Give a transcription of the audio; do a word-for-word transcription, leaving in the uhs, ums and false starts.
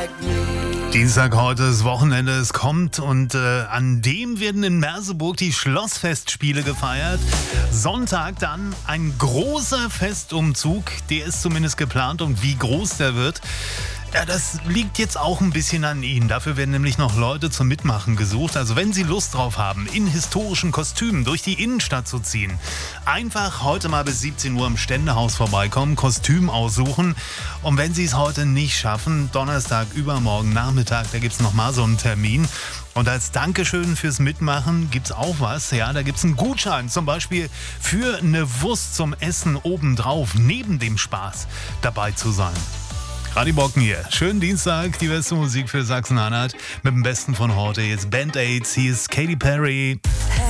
Dienstag heute ist Wochenende, es kommt und äh, an dem werden in Merseburg die Schlossfestspiele gefeiert. Sonntag dann ein großer Festumzug, der ist zumindest geplant und wie groß der wird, ja, das liegt jetzt auch ein bisschen an Ihnen. Dafür werden nämlich noch Leute zum Mitmachen gesucht. Also wenn Sie Lust drauf haben, in historischen Kostümen durch die Innenstadt zu ziehen, einfach heute mal bis siebzehn Uhr im Ständehaus vorbeikommen, Kostüm aussuchen. Und wenn Sie es heute nicht schaffen, Donnerstag, übermorgen Nachmittag, da gibt es nochmal so einen Termin. Und als Dankeschön fürs Mitmachen gibt's auch was. Ja, da gibt's einen Gutschein, zum Beispiel für eine Wurst zum Essen obendrauf, neben dem Spaß dabei zu sein. Radi Bocken hier. Schönen Dienstag, die beste Musik für Sachsen-Anhalt. Mit dem Besten von heute. Jetzt Band-Aids, hier ist Katy Perry.